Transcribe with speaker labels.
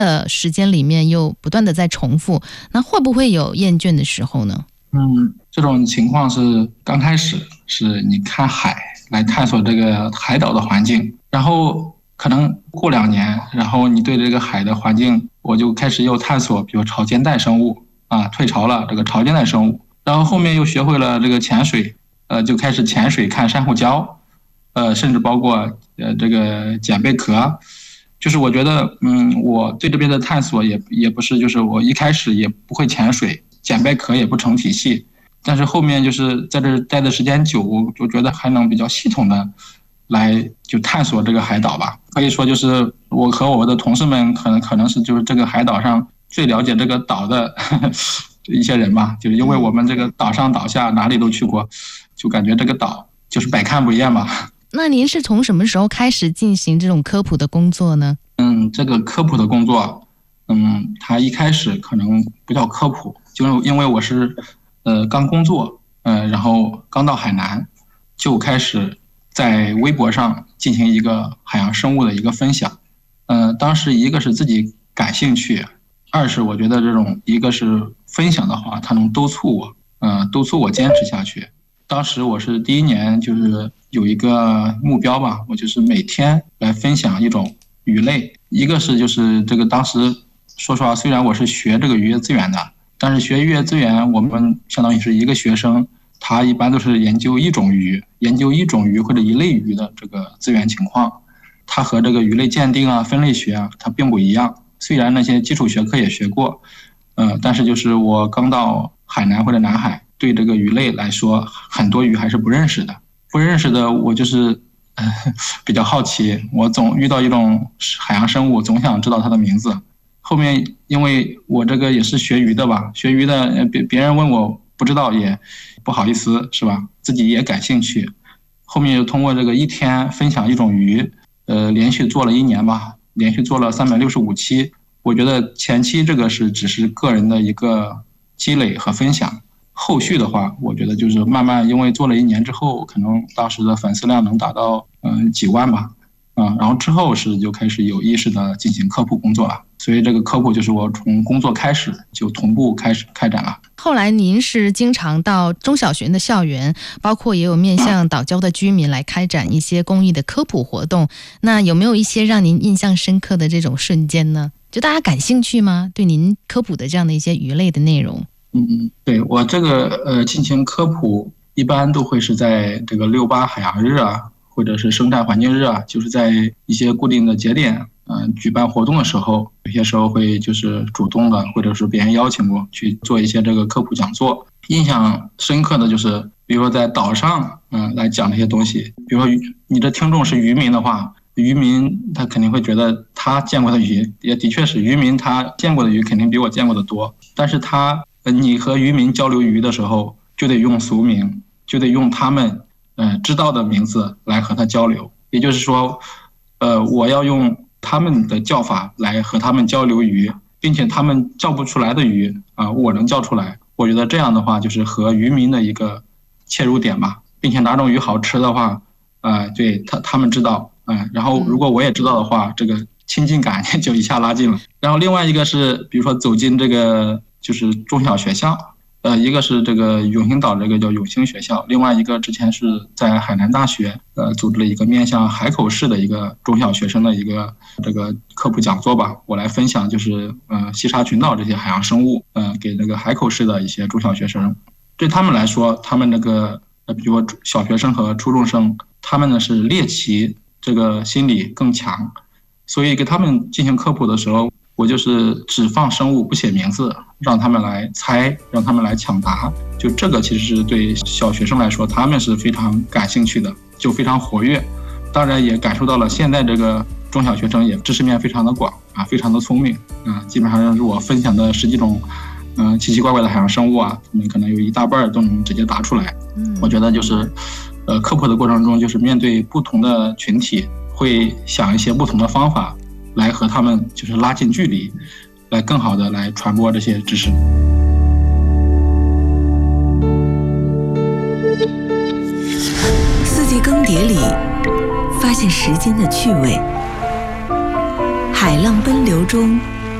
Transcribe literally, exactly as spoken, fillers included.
Speaker 1: 的时间里面又不断的在重复，那会不会有厌倦的时候呢？
Speaker 2: 嗯，这种情况是刚开始是你看海来探索这个海岛的环境，然后可能过两年，然后你对这个海的环境，我就开始又探索，比如潮间带生物啊，退潮了这个潮间带生物，然后后面又学会了这个潜水，呃，就开始潜水看珊瑚礁，呃，甚至包括呃这个捡贝壳，就是我觉得，嗯，我对这边的探索也也不是，就是我一开始也不会潜水，捡贝壳也不成体系，但是后面就是在这待的时间久，我就觉得还能比较系统的来就探索这个海岛吧。可以说就是我和我的同事们可能可能是就是这个海岛上最了解这个岛的呵呵一些人吧，就是因为我们这个岛上岛下哪里都去过，就感觉这个岛就是百看不厌吧。
Speaker 1: 那您是从什么时候开始进行这种科普的工作呢？
Speaker 2: 嗯，这个科普的工作，嗯，它一开始可能不叫科普，就因为我是呃刚工作，呃，然后刚到海南，就开始在微博上进行一个海洋生物的一个分享。呃，当时一个是自己感兴趣，二是我觉得这种一个是分享的话，它能督促我，呃，督促我坚持下去。当时我是第一年就是有一个目标吧，我就是每天来分享一种鱼类。一个是就是这个当时说实话，虽然我是学这个渔业资源的，但是学渔业资源我们相当于是一个学生，他一般都是研究一种鱼，研究一种鱼或者一类鱼的这个资源情况，它和这个鱼类鉴定啊、分类学啊，它并不一样。虽然那些基础学科也学过，呃，但是就是我刚到海南或者南海，对这个鱼类来说，很多鱼还是不认识的。不认识的，我就是、呃、比较好奇，我总遇到一种海洋生物，总想知道它的名字。后面因为我这个也是学鱼的吧，学鱼的别别人问我不知道也不好意思，是吧？自己也感兴趣。后面又通过这个一天分享一种鱼，呃，连续做了一年吧，连续做了三百六十五期。我觉得前期这个是只是个人的一个积累和分享。后续的话，我觉得就是慢慢，因为做了一年之后，可能当时的粉丝量能达到嗯、呃、几万吧，啊、嗯，然后之后是就开始有意识的进行科普工作了。所以这个科普就是我从工作开始就同步开始开展了。
Speaker 1: 后来您是经常到中小学的校园，包括也有面向岛礁的居民来开展一些公益的科普活动。那有没有一些让您印象深刻的这种瞬间呢？就大家感兴趣吗？对您科普的这样的一些鱼类的内容？
Speaker 2: 嗯，对，我这个呃进行科普，一般都会是在这个六八海洋日啊，或者是生态环境日啊，就是在一些固定的节点，嗯、呃，举办活动的时候，有些时候会就是主动的，或者是别人邀请我去做一些这个科普讲座。印象深刻的就是，比如说在岛上，嗯、呃，来讲这些东西。比如说你的听众是渔民的话，渔民他肯定会觉得他见过的鱼，也的确是渔民他见过的鱼肯定比我见过的多，但是他。你和渔民交流鱼的时候，就得用俗名，就得用他们呃知道的名字来和他交流。也就是说，呃，我要用他们的叫法来和他们交流鱼，并且他们叫不出来的鱼啊、呃，我能叫出来。我觉得这样的话，就是和渔民的一个切入点吧，并且哪种鱼好吃的话，呃，对他他们知道，嗯、呃，然后如果我也知道的话，这个亲近感就一下拉近了。然后另外一个是，比如说走进这个。就是中小学校，呃，一个是这个永兴岛这个叫永兴学校，另外一个之前是在海南大学，呃，组织了一个面向海口市的一个中小学生的一个这个科普讲座吧，我来分享就是呃西沙群岛这些海洋生物，呃，给这个海口市的一些中小学生，对他们来说，他们那个呃，比如说小学生和初中生，他们呢是猎奇这个心理更强，所以给他们进行科普的时候。我就是只放生物不写名字，让他们来猜，让他们来抢答。就这个其实是对小学生来说，他们是非常感兴趣的，就非常活跃。当然也感受到了现在这个中小学生也知识面非常的广啊，非常的聪明啊。基本上是我分享的十几种嗯、呃、奇奇怪怪的海洋生物啊，他们可能有一大半都能直接答出来。嗯，我觉得就是呃科普的过程中，就是面对不同的群体，会想一些不同的方法。来和他们就是拉近距离，来更好的来传播这些知识。
Speaker 3: 四季更迭里，发现时间的趣味；海浪奔流中，